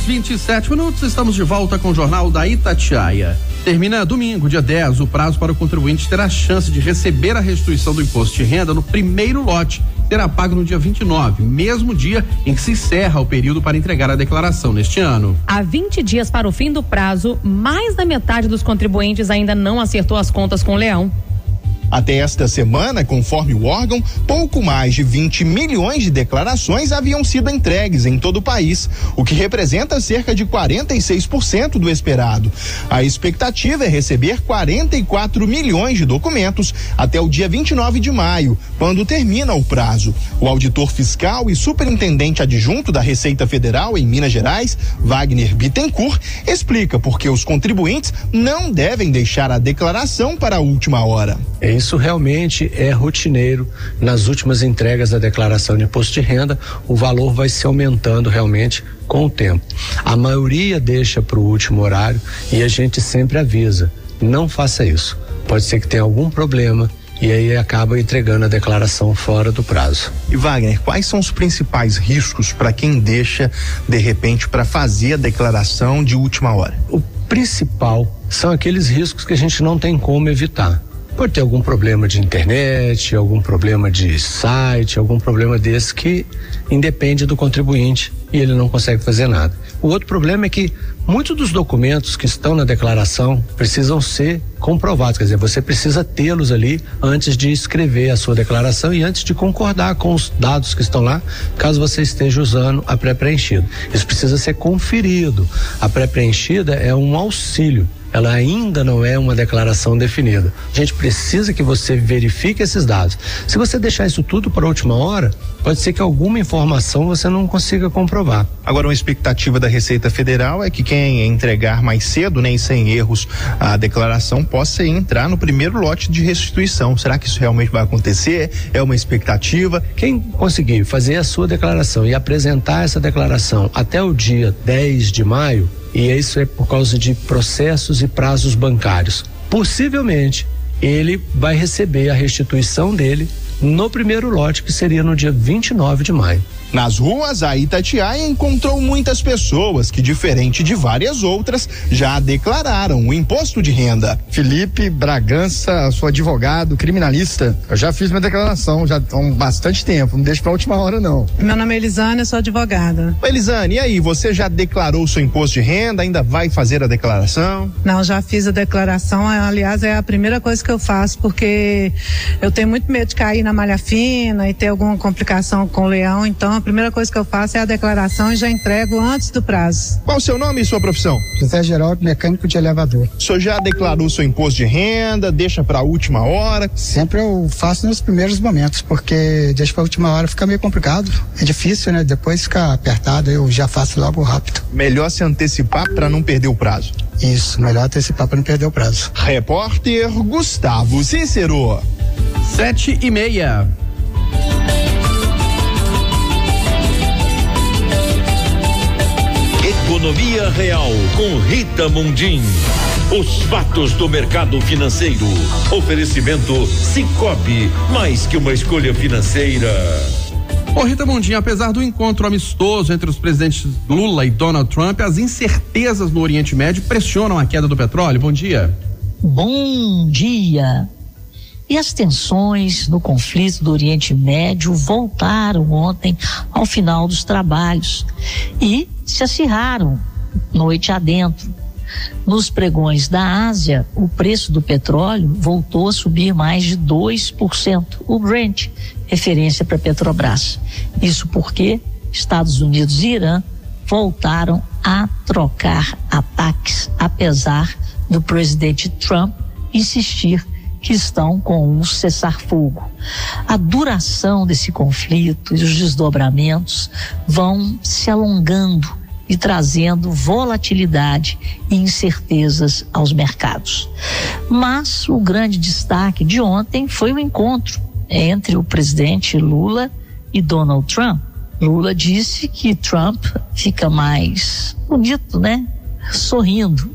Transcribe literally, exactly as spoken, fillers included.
horas e vinte e sete minutos, estamos de volta com o Jornal da Itatiaia. Termina domingo, dia dez, o prazo para o contribuinte ter a chance de receber a restituição do imposto de renda no primeiro lote. Será pago no dia vinte e nove, mesmo dia em que se encerra o período para entregar a declaração neste ano. Há vinte dias para o fim do prazo, mais da metade dos contribuintes ainda não acertou as contas com o Leão. Até esta semana, conforme o órgão, pouco mais de vinte milhões de declarações haviam sido entregues em todo o país, o que representa cerca de quarenta e seis por cento do esperado. A expectativa é receber quarenta e quatro milhões de documentos até o dia vinte e nove de maio, quando termina o prazo. O auditor fiscal e superintendente adjunto da Receita Federal em Minas Gerais, Wagner Bittencourt, explica por que os contribuintes não devem deixar a declaração para a última hora. Isso realmente é rotineiro. Nas últimas entregas da declaração de imposto de renda, o valor vai se aumentando realmente com o tempo. A maioria deixa para o último horário e a gente sempre avisa, não faça isso. Pode ser que tenha algum problema e aí acaba entregando a declaração fora do prazo. E Wagner, quais são os principais riscos para quem deixa de repente para fazer a declaração de última hora? O principal são aqueles riscos que a gente não tem como evitar. Pode ter algum problema de internet, algum problema de site, algum problema desse que independe do contribuinte e ele não consegue fazer nada. O outro problema é que muitos dos documentos que estão na declaração precisam ser comprovados, quer dizer, você precisa tê-los ali antes de escrever a sua declaração e antes de concordar com os dados que estão lá, caso você esteja usando a pré-preenchida. Isso precisa ser conferido. A pré-preenchida é um auxílio. Ela ainda não é uma declaração definida. A gente precisa que você verifique esses dados. Se você deixar isso tudo para a última hora, pode ser que alguma informação você não consiga comprovar. Agora, uma expectativa da Receita Federal é que quem entregar mais cedo, né, e sem erros, a declaração possa entrar no primeiro lote de restituição. Será que isso realmente vai acontecer? É uma expectativa? Quem conseguir fazer a sua declaração e apresentar essa declaração até o dia dez de maio, e isso é por causa de processos e prazos bancários, possivelmente ele vai receber a restituição dele no primeiro lote, que seria no dia vinte e nove de maio. Nas ruas, a Itatiaia encontrou muitas pessoas que, diferente de várias outras, já declararam o imposto de renda. Felipe Bragança, sou advogado, criminalista. Eu já fiz minha declaração, já há um bastante tempo, não deixo pra última hora não. Meu nome é Elisane, eu sou advogada. Elisane, e aí, você já declarou o seu imposto de renda, ainda vai fazer a declaração? Não, já fiz a declaração, aliás, é a primeira coisa que eu faço, porque eu tenho muito medo de cair na malha fina e ter alguma complicação com o leão, então a primeira coisa que eu faço é a declaração e já entrego antes do prazo. Qual o seu nome e sua profissão? José Geraldo, mecânico de elevador. O senhor já declarou seu imposto de renda, deixa para a última hora? Sempre eu faço nos primeiros momentos, porque deixa para a última hora fica meio complicado. É difícil, né? Depois fica apertado, eu já faço logo rápido. Melhor se antecipar para não perder o prazo. Isso, melhor antecipar para não perder o prazo. Repórter Gustavo Cícero. Sete e meia. Economia Real com Rita Mundim. Os fatos do mercado financeiro. Oferecimento Sicoob, mais que uma escolha financeira. Ô Rita Mundim, apesar do encontro amistoso entre os presidentes Lula e Donald Trump, as incertezas no Oriente Médio pressionam a queda do petróleo. Bom dia. Bom dia. E as tensões no conflito do Oriente Médio voltaram ontem ao final dos trabalhos e se acirraram noite adentro. Nos pregões da Ásia, o preço do petróleo voltou a subir mais de dois por cento, o Brent, referência para Petrobras. Isso porque Estados Unidos e Irã voltaram a trocar ataques, apesar do presidente Trump insistir que estão com um cessar-fogo. A duração desse conflito e os desdobramentos vão se alongando e trazendo volatilidade e incertezas aos mercados. Mas o grande destaque de ontem foi o encontro entre o presidente Lula e Donald Trump. Lula disse que Trump fica mais bonito, né? Sorrindo.